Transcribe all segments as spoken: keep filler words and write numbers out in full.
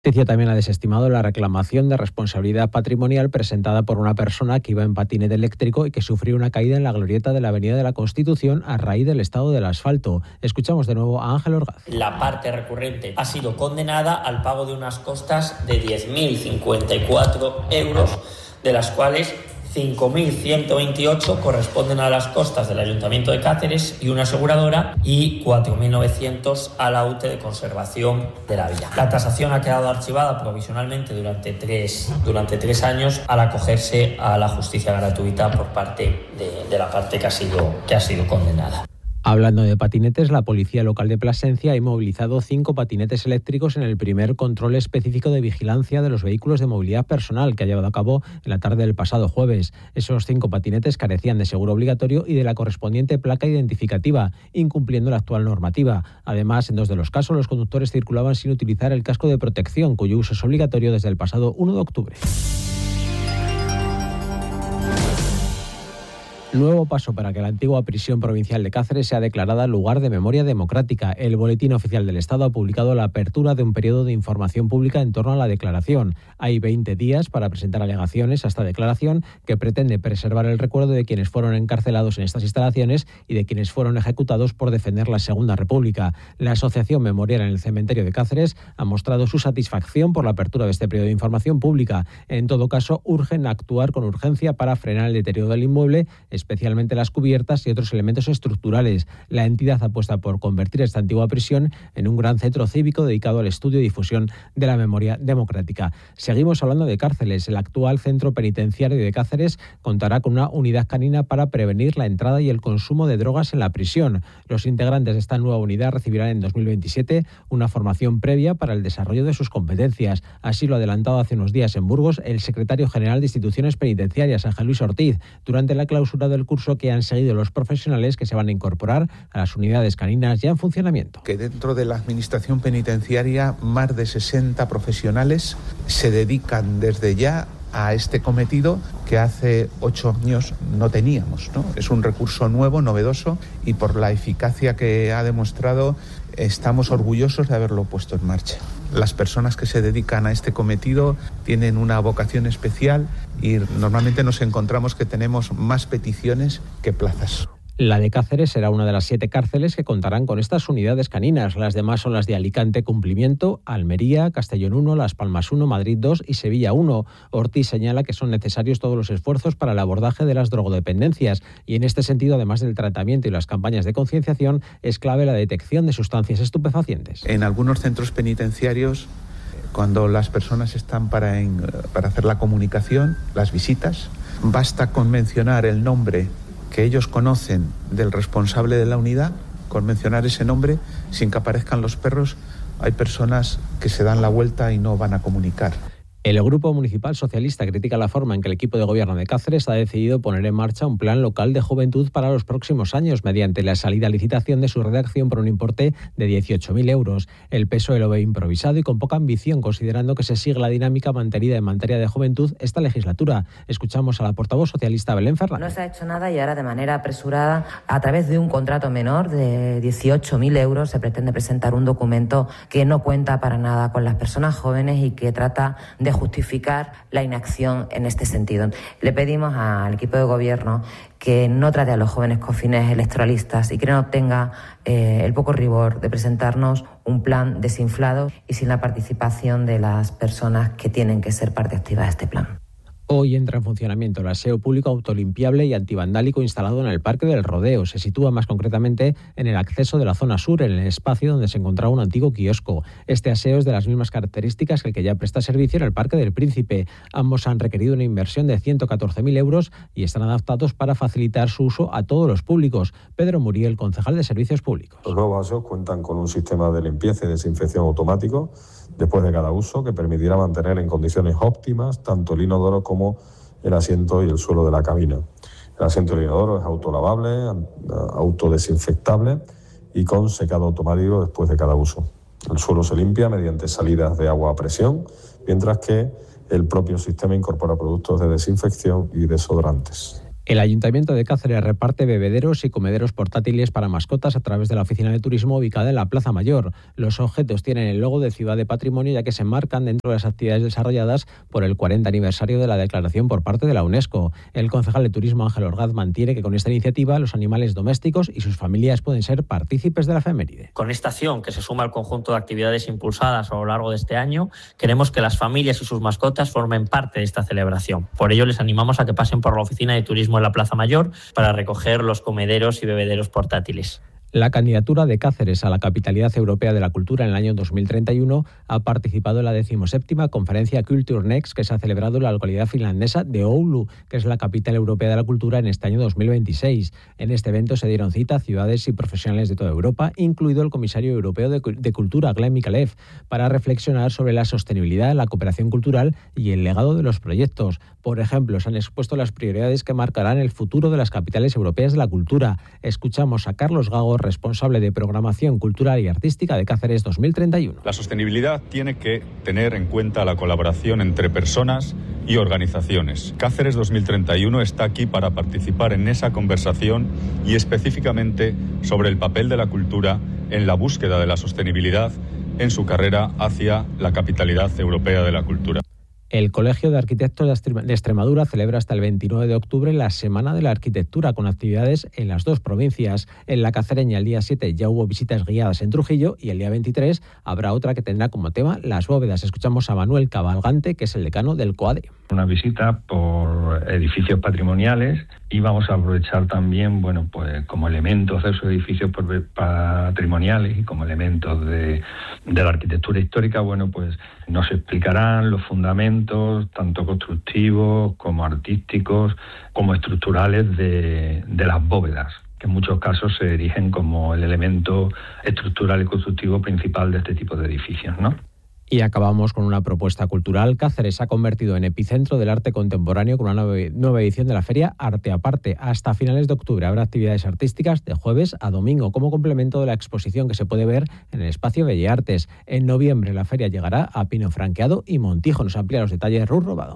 Justicia también ha desestimado la reclamación de responsabilidad patrimonial presentada por una persona que iba en patinete eléctrico y que sufrió una caída en la glorieta de la Avenida de la Constitución a raíz del estado del asfalto. Escuchamos de nuevo a Ángel Orgaz. La parte recurrente ha sido condenada al pago de unas costas de diez mil cincuenta y cuatro euros, de las cuales cinco mil ciento veintiocho corresponden a las costas del Ayuntamiento de Cáceres y una aseguradora y cuatro mil novecientos a la U T E de conservación de la vía. La tasación ha quedado archivada provisionalmente durante tres, durante tres años al acogerse a la justicia gratuita por parte de, de la parte que ha sido, que ha sido condenada. Hablando de patinetes, la Policía Local de Plasencia ha inmovilizado cinco patinetes eléctricos en el primer control específico de vigilancia de los vehículos de movilidad personal que ha llevado a cabo en la tarde del pasado jueves. Esos cinco patinetes carecían de seguro obligatorio y de la correspondiente placa identificativa, incumpliendo la actual normativa. Además, en dos de los casos, los conductores circulaban sin utilizar el casco de protección, cuyo uso es obligatorio desde el pasado uno de octubre. Nuevo paso para que la antigua prisión provincial de Cáceres sea declarada lugar de memoria democrática. El Boletín Oficial del Estado ha publicado la apertura de un periodo de información pública en torno a la declaración. Hay veinte días para presentar alegaciones a esta declaración, que pretende preservar el recuerdo de quienes fueron encarcelados en estas instalaciones y de quienes fueron ejecutados por defender la Segunda República. La Asociación Memorial en el Cementerio de Cáceres ha mostrado su satisfacción por la apertura de este periodo de información pública. En todo caso, urgen actuar con urgencia para frenar el deterioro del inmueble, especialmente las cubiertas y otros elementos estructurales. La entidad apuesta por convertir esta antigua prisión en un gran centro cívico dedicado al estudio y difusión de la memoria democrática. Seguimos hablando de cárceles. El actual centro penitenciario de Cáceres contará con una unidad canina para prevenir la entrada y el consumo de drogas en la prisión. Los integrantes de esta nueva unidad recibirán en dos mil veintisiete una formación previa para el desarrollo de sus competencias. Así lo ha adelantado hace unos días en Burgos el secretario general de Instituciones Penitenciarias, Ángel Luis Ortiz, durante la clausura del curso que han seguido los profesionales que se van a incorporar a las unidades caninas ya en funcionamiento. Que dentro de la administración penitenciaria más de sesenta profesionales se dedican desde ya a este cometido que hace ocho años no teníamos, ¿no? Es un recurso nuevo, novedoso, y por la eficacia que ha demostrado estamos orgullosos de haberlo puesto en marcha. Las personas que se dedican a este cometido tienen una vocación especial y normalmente nos encontramos que tenemos más peticiones que plazas. La de Cáceres será una de las siete cárceles que contarán con estas unidades caninas. Las demás son las de Alicante Cumplimiento, Almería, Castellón uno, Las Palmas uno, Madrid dos y Sevilla uno. Ortiz señala que son necesarios todos los esfuerzos para el abordaje de las drogodependencias y en este sentido, además del tratamiento y las campañas de concienciación, es clave la detección de sustancias estupefacientes. En algunos centros penitenciarios, cuando las personas están para, en, para hacer la comunicación, las visitas, basta con mencionar el nombre que ellos conocen del responsable de la unidad, con mencionar ese nombre, sin que aparezcan los perros, hay personas que se dan la vuelta y no van a comunicar. El Grupo Municipal Socialista critica la forma en que el equipo de gobierno de Cáceres ha decidido poner en marcha un plan local de juventud para los próximos años mediante la salida a licitación de su redacción por un importe de dieciocho mil euros. El P S O E lo ve improvisado y con poca ambición, considerando que se sigue la dinámica mantenida en materia de juventud esta legislatura. Escuchamos a la portavoz socialista Belén Fernández. No se ha hecho nada y ahora de manera apresurada, a través de un contrato menor de dieciocho mil euros, se pretende presentar un documento que no cuenta para nada con las personas jóvenes y que trata de justificar la inacción en este sentido. Le pedimos al equipo de gobierno que no trate a los jóvenes con fines electoralistas y que no tenga eh, el poco rigor de presentarnos un plan desinflado y sin la participación de las personas que tienen que ser parte activa de este plan. Hoy entra en funcionamiento el aseo público autolimpiable y antivandálico instalado en el Parque del Rodeo. Se sitúa más concretamente en el acceso de la zona sur, en el espacio donde se encontraba un antiguo kiosco. Este aseo es de las mismas características que el que ya presta servicio en el Parque del Príncipe. Ambos han requerido una inversión de ciento catorce mil euros y están adaptados para facilitar su uso a todos los públicos. Pedro Muriel, concejal de Servicios Públicos. Los nuevos aseos cuentan con un sistema de limpieza y desinfección automático después de cada uso que permitirá mantener en condiciones óptimas tanto el inodoro como el asiento y el suelo de la cabina. El asiento del inodoro es autolavable, autodesinfectable y con secado automático después de cada uso. El suelo se limpia mediante salidas de agua a presión, mientras que el propio sistema incorpora productos de desinfección y desodorantes. El Ayuntamiento de Cáceres reparte bebederos y comederos portátiles para mascotas a través de la oficina de turismo ubicada en la Plaza Mayor. Los objetos tienen el logo de Ciudad de Patrimonio, ya que se enmarcan dentro de las actividades desarrolladas por el cuarenta aniversario de la declaración por parte de la UNESCO. El concejal de Turismo, Ángel Orgaz, mantiene que con esta iniciativa los animales domésticos y sus familias pueden ser partícipes de la efeméride. Con esta acción, que se suma al conjunto de actividades impulsadas a lo largo de este año, queremos que las familias y sus mascotas formen parte de esta celebración. Por ello, les animamos a que pasen por la oficina de turismo en la Plaza Mayor para recoger los comederos y bebederos portátiles. La candidatura de Cáceres a la Capitalidad Europea de la Cultura en el año dos mil treinta y uno ha participado en la decimoséptima conferencia Culture Next, que se ha celebrado en la localidad finlandesa de Oulu, que es la capital europea de la cultura en este año dos mil veintiséis. En este evento se dieron cita a ciudades y profesionales de toda Europa, incluido el comisario europeo de, de Cultura, Glen Mikalev, para reflexionar sobre la sostenibilidad, la cooperación cultural y el legado de los proyectos. Por ejemplo, se han expuesto las prioridades que marcarán el futuro de las capitales europeas de la cultura. Escuchamos a Carlos Gago, responsable de Programación Cultural y Artística de Cáceres dos mil treinta y uno. La sostenibilidad tiene que tener en cuenta la colaboración entre personas y organizaciones. Cáceres dos mil treinta y uno está aquí para participar en esa conversación y específicamente sobre el papel de la cultura en la búsqueda de la sostenibilidad en su carrera hacia la capitalidad europea de la cultura. El Colegio de Arquitectos de Extremadura celebra hasta el veintinueve de octubre la Semana de la Arquitectura, con actividades en las dos provincias. En la cacereña el día siete ya hubo visitas guiadas en Trujillo y el día veintitrés habrá otra que tendrá como tema las bóvedas. Escuchamos a Manuel Cabalgante, que es el decano del COADE. Una visita por edificios patrimoniales y vamos a aprovechar también, bueno, pues como elementos de esos edificios patrimoniales y como elementos de, de la arquitectura histórica, bueno, pues nos explicarán los fundamentos, tanto constructivos como artísticos, como estructurales de, de las bóvedas, que en muchos casos se erigen como el elemento estructural y constructivo principal de este tipo de edificios, ¿no? Y acabamos con una propuesta cultural. Cáceres se ha convertido en epicentro del arte contemporáneo con una nueva edición de la feria Arte Aparte. Hasta finales de octubre habrá actividades artísticas de jueves a domingo como complemento de la exposición que se puede ver en el espacio Belleartes. En noviembre la feria llegará a Pino Franqueado y Montijo. Nos amplía los detalles Ruth Robado.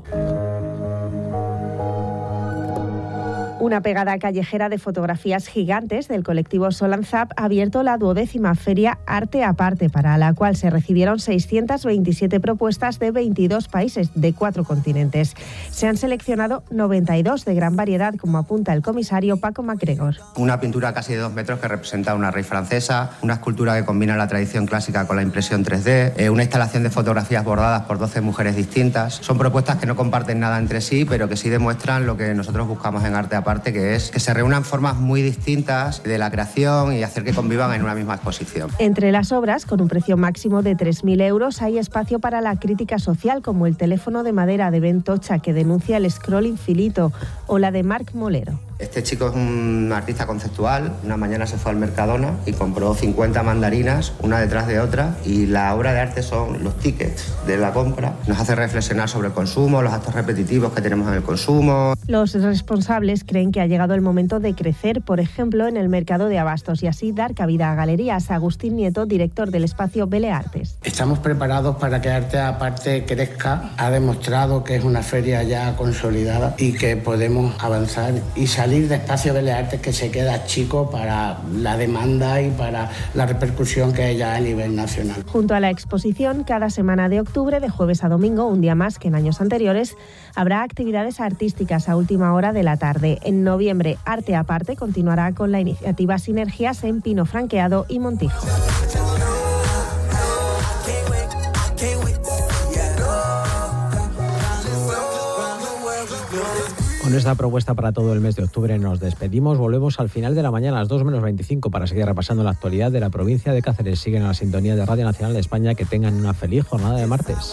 Una pegada callejera de fotografías gigantes del colectivo Solanzap ha abierto la duodécima feria Arte Aparte, para la cual se recibieron seiscientas veintisiete propuestas de veintidós países de cuatro continentes. Se han seleccionado noventa y dos de gran variedad, como apunta el comisario Paco MacGregor. Una pintura casi de dos metros que representa una rey francesa, una escultura que combina la tradición clásica con la impresión tres D, eh, una instalación de fotografías bordadas por doce mujeres distintas. Son propuestas que no comparten nada entre sí, pero que sí demuestran lo que nosotros buscamos en Arte Aparte, que es que se reúnan formas muy distintas de la creación y hacer que convivan en una misma exposición. Entre las obras, con un precio máximo de tres mil euros, hay espacio para la crítica social, como el teléfono de madera de Ben Tocha, que denuncia el scroll infinito, o la de Marc Molero. Este chico es un artista conceptual. Una mañana se fue al Mercadona y compró cincuenta mandarinas, una detrás de otra, y la obra de arte son los tickets de la compra. Nos hace reflexionar sobre el consumo, los actos repetitivos que tenemos en el consumo. Los responsables creen que ha llegado el momento de crecer, por ejemplo, en el mercado de abastos, y así dar cabida a galerías. Agustín Nieto, director del espacio Belleartes. Estamos preparados para que Arte Aparte crezca. Ha demostrado que es una feria ya consolidada y que podemos avanzar y salir salir de espacio Belleartes, que se queda chico para la demanda y para la repercusión que hay a nivel nacional. Junto a la exposición, cada semana de octubre, de jueves a domingo, un día más que en años anteriores, habrá actividades artísticas a última hora de la tarde. En noviembre, Arte Aparte continuará con la iniciativa Sinergias en Pino Franqueado y Montijo. Con esta propuesta para todo el mes de octubre nos despedimos. Volvemos al final de la mañana a las dos menos veinticinco para seguir repasando la actualidad de la provincia de Cáceres. Siguen a la sintonía de Radio Nacional de España. Que tengan una feliz jornada de martes.